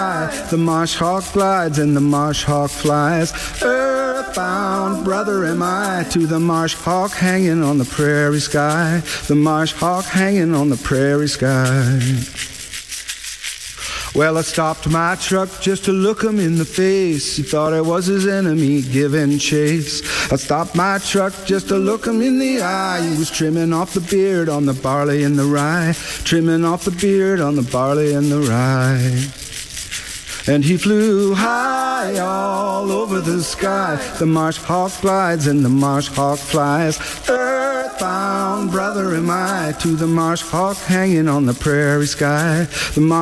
The marsh hawk glides and the marsh hawk flies. Earthbound brother am I to the marsh hawk hanging on the prairie sky. The marsh hawk hanging on the prairie sky. Well, I stopped my truck just to look him in the face. He thought I was his enemy giving chase. I stopped my truck just to look him in the eye. He was trimming off the beard on the barley and the rye. Trimming off the beard on the barley and the rye. And he flew high all over the sky. The marsh hawk glides and the marsh hawk flies. Earthbound brother am I to the marsh hawk hanging on the prairie sky. The marsh